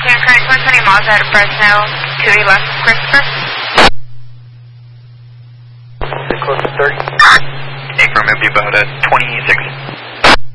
clear current 120 miles out of Fresno, 280 left, Christopher. Close to 30. Affirm, it'll be about 26.